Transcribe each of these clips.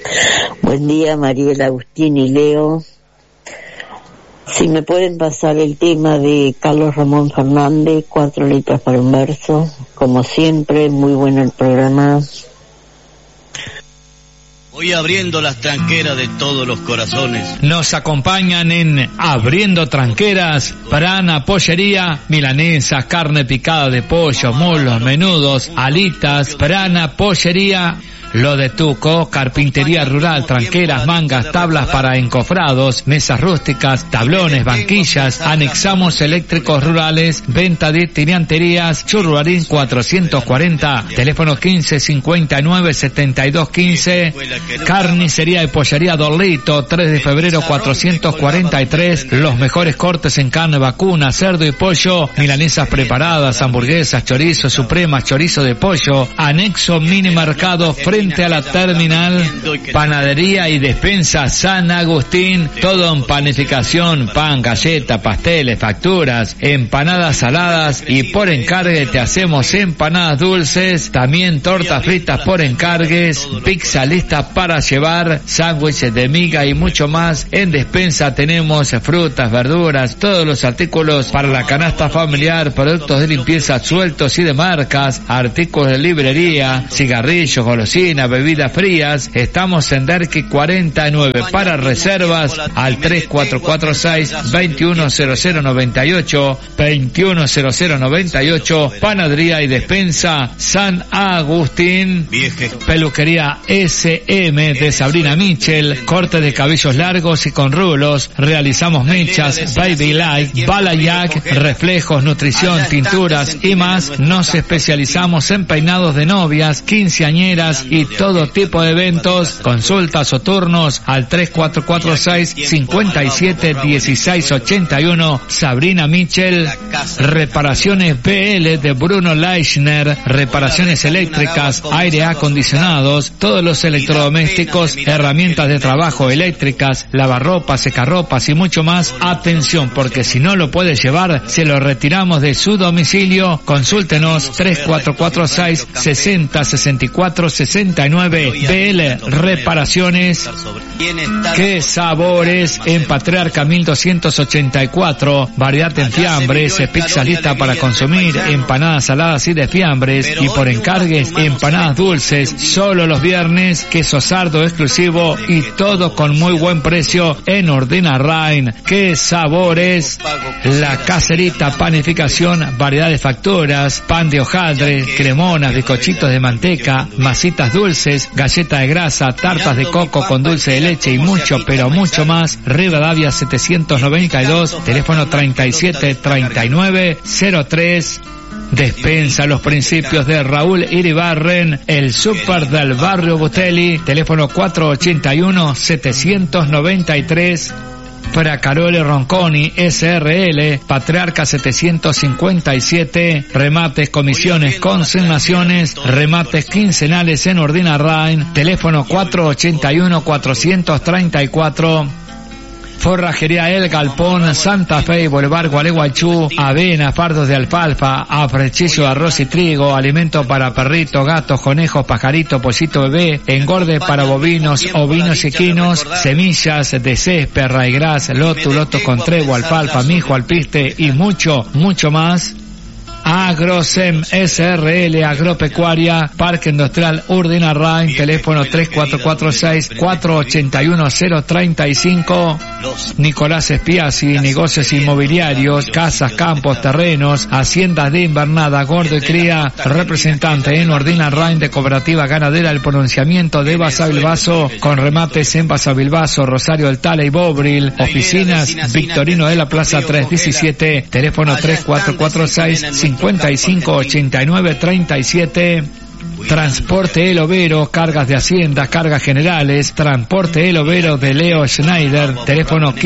Buen día, Mariela, Agustín y Leo. Si me pueden pasar el tema de Carlos Ramón Fernández, 4 letras para un verso. Como siempre, muy bueno el programa. Hoy abriendo las tranqueras de todos los corazones. Nos acompañan en Abriendo Tranqueras, Prana Pollería, milanesas, carne picada de pollo, muslos, menudos, alitas, Prana Pollería. Lo de Tuco, carpintería rural, tranqueras, mangas, tablas para encofrados, mesas rústicas, tablones, banquillas, anexamos eléctricos rurales, venta de tiranterías, Churruarín 440, teléfono 1559-7215, carnicería y pollería Dorlito, 3 de febrero 443, los mejores cortes en carne vacuna, cerdo y pollo, milanesas preparadas, hamburguesas, chorizo, supremas, chorizo de pollo, anexo mini mercado frente a la terminal, panadería y despensa San Agustín, todo en panificación, pan, galleta, pasteles, facturas, empanadas saladas y por encargue te hacemos empanadas dulces, también tortas fritas por encargues, pizza lista para llevar, sándwiches de miga y mucho más. En despensa tenemos frutas, verduras, todos los artículos para la canasta familiar, productos de limpieza sueltos y de marcas, artículos de librería, cigarrillos, golosinas, bebidas frías. Estamos en Derqui 49. Para reservas al 3446-210098, 210098. Panadería y despensa San Agustín. Peluquería SM de Sabrina Michel, corte de cabellos largos y con rulos. Realizamos mechas, baby light, balayac, reflejos, nutrición, tinturas y más. Nos especializamos en peinados de novias, quinceañeras y todo tipo de eventos. Consultas o turnos al 3446-571681. Sabrina Michel. Reparaciones BL de Bruno Leichner, reparaciones eléctricas, aire acondicionados, todos los electrodomésticos, herramientas de trabajo eléctricas, lavarropas, secarropas y mucho más. Atención, porque si no lo puede llevar, se lo retiramos de su domicilio. Consúltenos 3446-606469. BL Reparaciones. ¿Qué sabores? En Patriarca 1284, variedad en fiambres, pizza lista para consumir, empanadas saladas y de fiambres, y por encargues empanadas dulces, solo los viernes, queso sardo exclusivo y todo con muy buen precio en Ordina Rain. ¿Qué sabores? La Caserita Panificación, variedad de facturas, pan de hojaldre, cremonas, bizcochitos de manteca, masitas dulces, galleta de grasa, tartas de coco con dulce de leche y mucho, pero mucho más. Rivadavia 792, teléfono 373903. Despensa Los Principios de Raúl Iribarren, el súper del barrio Butelli, teléfono 481-793. Para Carole Ronconi, SRL, Patriarca 757, remates, comisiones, consignaciones, remates quincenales en Ordina Rain, teléfono 481-434. Forrajería El Galpón, Santa Fe, Boulevard Gualeguaychú, avena, fardos de alfalfa, afrechillo de arroz y trigo, alimento para perrito, gatos, conejos, pajarito, pollito bebé, engorde para bovinos, ovinos y equinos, semillas de césped, raigras, loto con trevo, alfalfa, mijo, alpiste y mucho, mucho más. Agrosem SRL, Agropecuaria, Parque Industrial Urdina Rain, teléfono 3446-481-035. Nicolás Espiazzi, negocios inmobiliarios, casas, campos, terrenos, haciendas de invernada, gordo y cría, representante en Urdina Rain de Cooperativa Ganadera El Pronunciamiento de Basavilbaso, con remates en Basavilbaso, Rosario del Tala y Bobril. Oficinas Victorino de la Plaza 317, teléfono 3446-558937. Transporte El Overo, cargas de hacienda, cargas generales. Transporte El Overo de Leo Schneider, teléfono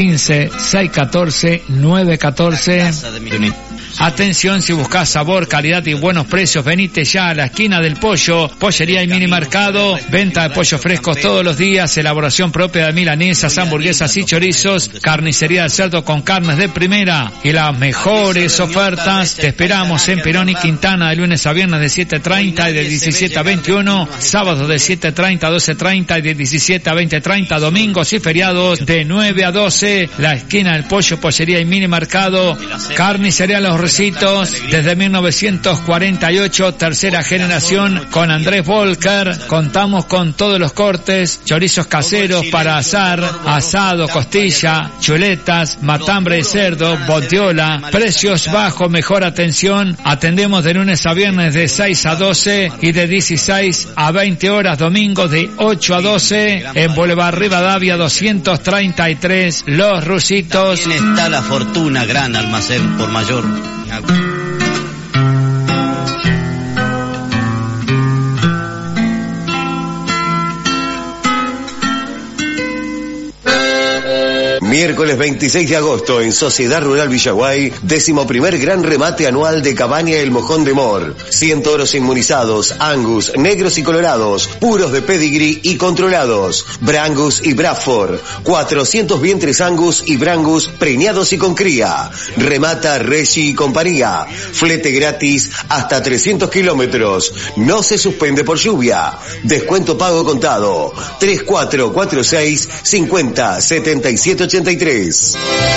15-614-914. Atención, si buscas sabor, calidad y buenos precios, venite ya a la esquina del pollo, pollería y mini mercado, venta de pollos frescos todos los días, elaboración propia de milanesas, hamburguesas y chorizos, carnicería de cerdo con carnes de primera y las mejores ofertas. Te esperamos en Perón y Quintana de lunes a viernes de 7:30 y de 17 17 a 21, sábados de 7:30 a 12:30 y de 17 a 20:30, domingos y feriados de 9 a 12, la esquina del pollo, pollería y mini mercado, carnicería Los Ricitos, desde 1948, tercera generación, con Andrés Volker. Contamos con todos los cortes, chorizos caseros para asar, asado, costilla, chuletas, matambre de cerdo, bondiola, precios bajos, mejor atención. Atendemos de lunes a viernes de 6 a 12 y de 16 a 20 horas, domingos de 8 a 12, en Boulevard Rivadavia 233, Los Ricitos. También está La Fortuna, gran almacén por mayor. Miércoles 26 de agosto en Sociedad Rural Villaguay, 11º gran remate anual de Cabaña El Mojón de Mor. 100 toros inmunizados, Angus, negros y colorados, puros de pedigree y controlados, Brangus y Bradford, 400 vientres Angus y Brangus preñados y con cría. Remata Reggie y compañía, flete gratis hasta 300 kilómetros, no se suspende por lluvia, descuento pago contado, 3446 50 77 83.